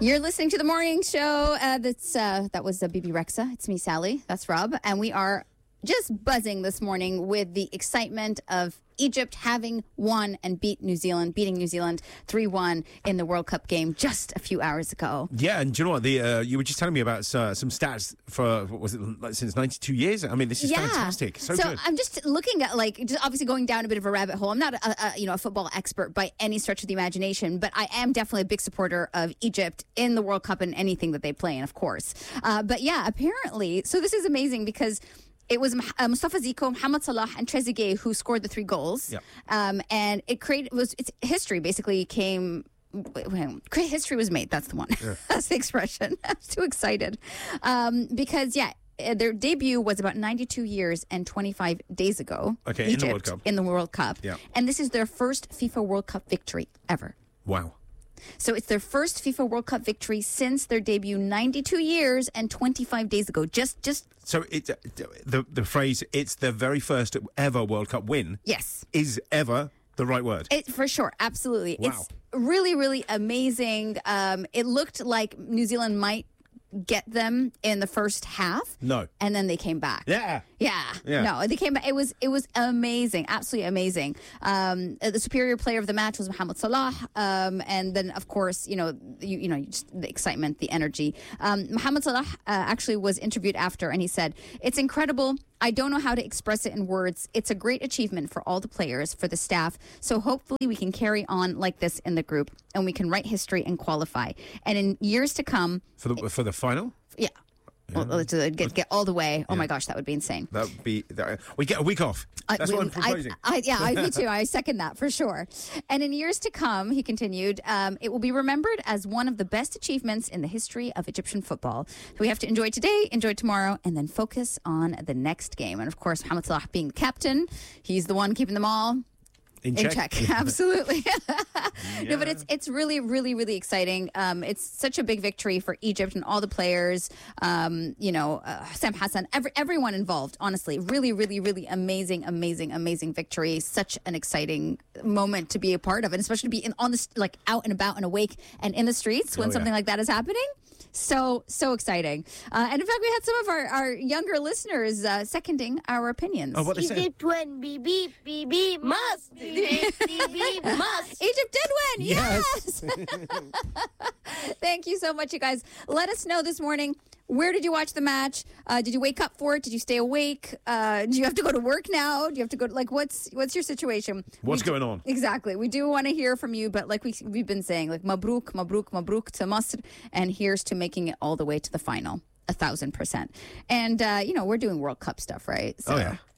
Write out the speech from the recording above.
You're listening to The Morning Show. That was Bibi Rexa. It's me, Sally. That's Rob. And we are just buzzing this morning with the excitement of Egypt having won and beating New Zealand 3-1 in the World Cup game just a few hours ago. Yeah, and do you know what? You were just telling me about some stats for, what was it, since 92 years? I mean, this is fantastic. So good. I'm just looking at, just obviously going down a bit of a rabbit hole. I'm not a football expert by any stretch of the imagination, but I am definitely a big supporter of Egypt in the World Cup and anything that they play in, of course. But yeah, apparently, so this is amazing because it was Mustafa Ziko, Mohamed Salah, and Trezeguet who scored the 3 goals. Yep. And it's history basically history was made. That's the one. Yeah. That's the expression. I was too excited. Because, their debut was about 92 years and 25 days ago. Okay, Egypt, in the World Cup. Yeah. And this is their first FIFA World Cup victory ever. Wow. So it's their first FIFA World Cup victory since their debut 92 years and 25 days ago. So the phrase, it's their very first ever World Cup win. Yes. Is ever the right word. For sure. Absolutely. Wow. It's really, really amazing. It looked like New Zealand might get them in the first half. No. And then they came back. Yeah. No, they came back. It was amazing. Absolutely amazing. The superior player of the match was Mohamed Salah. And then, of course, just the excitement, the energy. Mohamed Salah actually was interviewed after, and he said, "It's incredible. I don't know how to express it in words. It's a great achievement for all the players, for the staff. So hopefully we can carry on like this in the group and we can write history and qualify. And in years to come..." For the final? Yeah. Well, to get all the way. Oh my gosh, that would be insane. We get a week off. That's what I'm proposing. Me too. I second that for sure. And in years to come, he continued, it will be remembered as one of the best achievements in the history of Egyptian football. So we have to enjoy today, enjoy tomorrow, and then focus on the next game. And of course, Mohamed Salah being the captain, he's the one keeping them all in check. Absolutely. No, but it's really, really, really exciting. It's such a big victory for Egypt and all the players. Sam Hassan, everyone involved. Honestly, really, really, really amazing victory. Such an exciting moment to be a part of, and especially to be out and about and awake and in the streets when something like that is happening. So exciting. And in fact, we had some of our younger listeners seconding our opinions. Oh, what they said? Egypt win, BB must. BB must. Egypt did win. Yes. Thank you so much, you guys. Let us know this morning. Where did you watch the match? Did you wake up for it? Did you stay awake? Do you have to go to work now? Do you have to go? What's your situation? What's going on? Exactly. We do want to hear from you, but like we've been saying, mabruk to Masr, and here's to making it all the way to the final. 1,000%. And we're doing World Cup stuff, right? So, oh yeah.